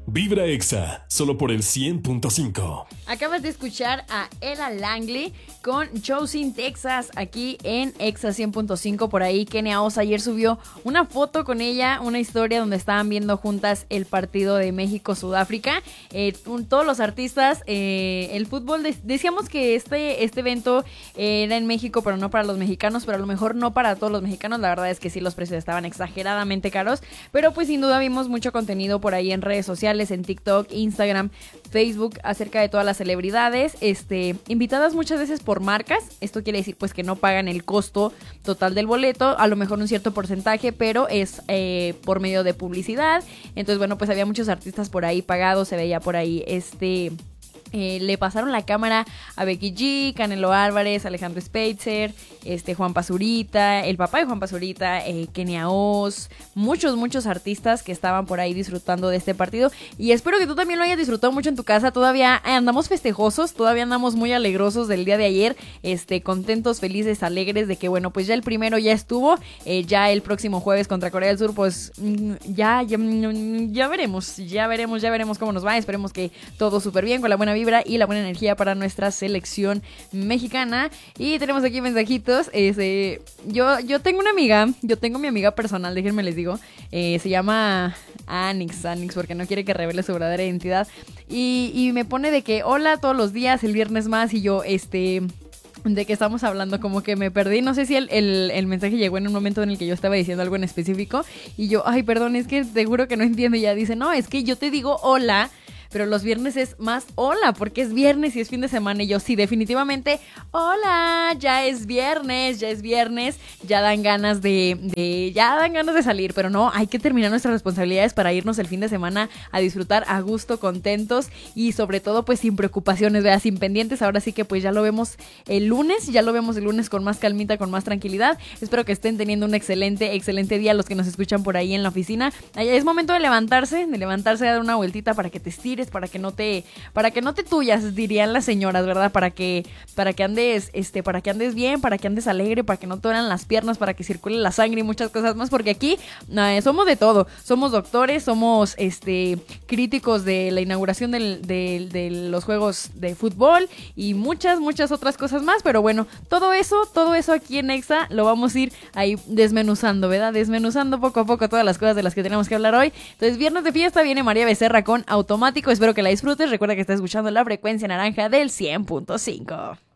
Vibra Exa, solo por el 100.5. Acabas de escuchar a Ella Langley con Choosing Texas aquí en Exa 100.5. Por ahí Kenia Oz ayer subió una foto con ella, una historia donde estaban viendo juntas el partido de México-Sudáfrica. Todos los artistas, el fútbol, decíamos que este evento era en México, pero no para los mexicanos, pero a lo mejor no para todos los mexicanos. La verdad es que sí, los precios estaban exageradamente caros, pero pues sin duda vimos mucho contenido por ahí en redes sociales, en TikTok, Instagram, Facebook, acerca de todas las celebridades, invitadas muchas veces por marcas. Esto quiere decir pues que no pagan el costo total del boleto, a lo mejor un cierto porcentaje, pero es por medio de publicidad. Entonces bueno, pues había muchos artistas por ahí pagados, se veía por ahí le pasaron la cámara a Becky G, Canelo Álvarez, Alejandro Spitzer, Juan Pazurita, el papá de Juan Pazurita, Kenia Oz, muchos artistas que estaban por ahí disfrutando de este partido. Y espero que tú también lo hayas disfrutado mucho en tu casa. Todavía andamos festejosos, todavía andamos muy alegrosos del día de ayer, contentos, felices, alegres de que bueno, pues ya el primero ya estuvo, ya el próximo jueves contra Corea del Sur, pues ya veremos cómo nos va. Esperemos que todo súper bien, con la buena vibra y la buena energía para nuestra selección mexicana. Y tenemos aquí mensajitos. Yo tengo una amiga, mi amiga personal, déjenme les digo, se llama Anix, porque no quiere que revele su verdadera identidad, y me pone de que hola todos los días, el viernes más, y yo de que estamos hablando, como que me perdí, no sé si el mensaje llegó en un momento en el que yo estaba diciendo algo en específico, y yo, ay, perdón, es que seguro que no entiendo. Y ella dice, no, es que yo te digo hola, pero los viernes es más hola, porque es viernes y es fin de semana. Y yo, sí, definitivamente, hola, ya es viernes, ya dan ganas de salir, pero no, hay que terminar nuestras responsabilidades para irnos el fin de semana a disfrutar a gusto, contentos y sobre todo pues sin preocupaciones, ¿verdad? Sin pendientes. Ahora sí que pues ya lo vemos el lunes con más calmita, con más tranquilidad. Espero que estén teniendo un excelente día los que nos escuchan por ahí en la oficina. Es momento de levantarse, a dar una vueltita para que te estires, para que no te tuyas, dirían las señoras, ¿verdad? Para que andes bien, para que andes alegre, para que no te duelan las piernas, para que circule la sangre y muchas cosas más, porque aquí somos de todo. Somos doctores, somos críticos de la inauguración de los juegos de fútbol y muchas otras cosas más, pero bueno, todo eso aquí en Exa lo vamos a ir ahí desmenuzando, ¿verdad? Desmenuzando poco a poco todas las cosas de las que tenemos que hablar hoy. Entonces, viernes de fiesta, viene María Becerra con Automático. Espero que la disfrutes. Recuerda que estás escuchando la frecuencia naranja del 100.5.